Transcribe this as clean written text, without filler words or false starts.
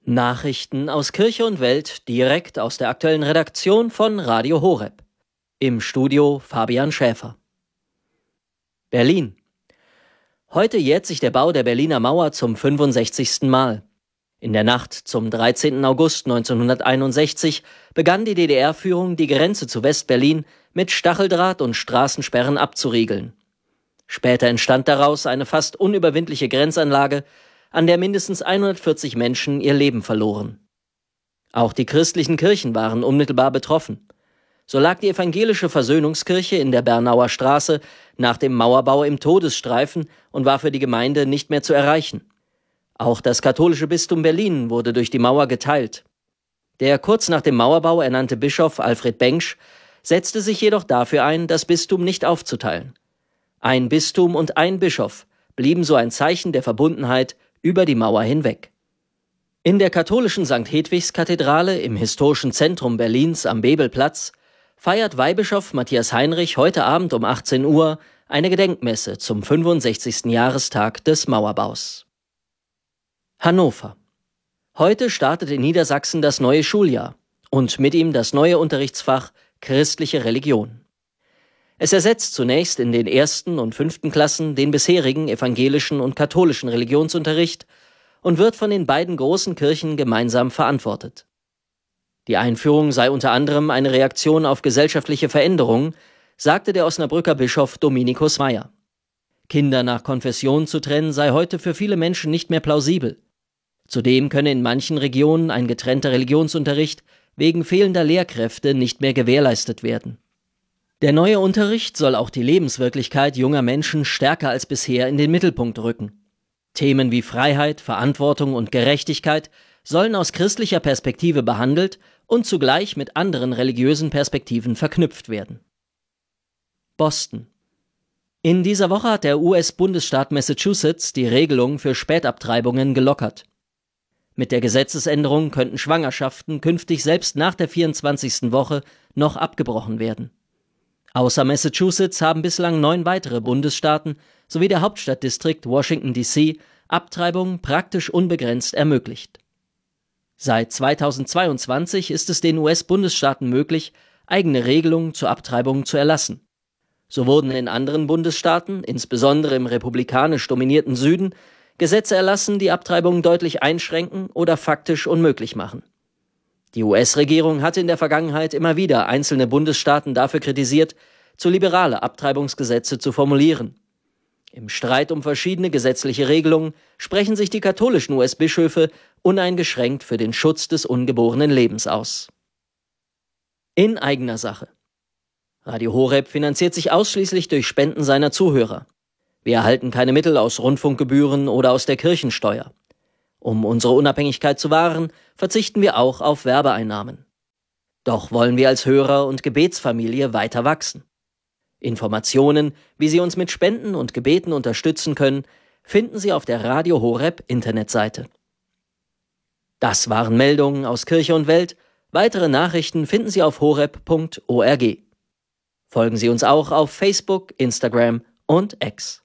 Nachrichten aus Kirche und Welt direkt aus der aktuellen Redaktion von Radio Horeb. Im Studio Fabian Schäfer. Berlin. Heute jährt sich der Bau der Berliner Mauer zum 65. Mal. In der Nacht zum 13. August 1961 begann die DDR-Führung, die Grenze zu West-Berlin mit Stacheldraht und Straßensperren abzuriegeln. Später entstand daraus eine fast unüberwindliche Grenzanlage, an der mindestens 140 Menschen ihr Leben verloren. Auch die christlichen Kirchen waren unmittelbar betroffen. So lag die evangelische Versöhnungskirche in der Bernauer Straße nach dem Mauerbau im Todesstreifen und war für die Gemeinde nicht mehr zu erreichen. Auch das katholische Bistum Berlin wurde durch die Mauer geteilt. Der kurz nach dem Mauerbau ernannte Bischof Alfred Bengsch setzte sich jedoch dafür ein, das Bistum nicht aufzuteilen. Ein Bistum und ein Bischof blieben so ein Zeichen der Verbundenheit über die Mauer hinweg. In der katholischen St. Hedwigs-Kathedrale im historischen Zentrum Berlins am Bebelplatz feiert Weihbischof Matthias Heinrich heute Abend um 18 Uhr eine Gedenkmesse zum 65. Jahrestag des Mauerbaus. Hannover. Heute startet in Niedersachsen das neue Schuljahr und mit ihm das neue Unterrichtsfach Christliche Religion. Es ersetzt zunächst in den 1. und 5. Klassen den bisherigen evangelischen und katholischen Religionsunterricht und wird von den beiden großen Kirchen gemeinsam verantwortet. Die Einführung sei unter anderem eine Reaktion auf gesellschaftliche Veränderungen, sagte der Osnabrücker Bischof Dominikus Meyer. Kinder nach Konfession zu trennen sei heute für viele Menschen nicht mehr plausibel. Zudem könne in manchen Regionen ein getrennter Religionsunterricht wegen fehlender Lehrkräfte nicht mehr gewährleistet werden. Der neue Unterricht soll auch die Lebenswirklichkeit junger Menschen stärker als bisher in den Mittelpunkt rücken. Themen wie Freiheit, Verantwortung und Gerechtigkeit sollen aus christlicher Perspektive behandelt und zugleich mit anderen religiösen Perspektiven verknüpft werden. Boston. In dieser Woche hat der US-Bundesstaat Massachusetts die Regelung für Spätabtreibungen gelockert. Mit der Gesetzesänderung könnten Schwangerschaften künftig selbst nach der 24. Woche noch abgebrochen werden. Außer Massachusetts haben bislang 9 weitere Bundesstaaten sowie der Hauptstadtdistrikt Washington D.C. Abtreibungen praktisch unbegrenzt ermöglicht. Seit 2022 ist es den US-Bundesstaaten möglich, eigene Regelungen zur Abtreibung zu erlassen. So wurden in anderen Bundesstaaten, insbesondere im republikanisch dominierten Süden, Gesetze erlassen, die Abtreibungen deutlich einschränken oder faktisch unmöglich machen. Die US-Regierung hatte in der Vergangenheit immer wieder einzelne Bundesstaaten dafür kritisiert, zu liberale Abtreibungsgesetze zu formulieren. Im Streit um verschiedene gesetzliche Regelungen sprechen sich die katholischen US-Bischöfe uneingeschränkt für den Schutz des ungeborenen Lebens aus. In eigener Sache. Radio Horeb finanziert sich ausschließlich durch Spenden seiner Zuhörer. Wir erhalten keine Mittel aus Rundfunkgebühren oder aus der Kirchensteuer. Um unsere Unabhängigkeit zu wahren, verzichten wir auch auf Werbeeinnahmen. Doch wollen wir als Hörer und Gebetsfamilie weiter wachsen. Informationen, wie Sie uns mit Spenden und Gebeten unterstützen können, finden Sie auf der Radio Horeb Internetseite. Das waren Meldungen aus Kirche und Welt. Weitere Nachrichten finden Sie auf horeb.org. Folgen Sie uns auch auf Facebook, Instagram und X.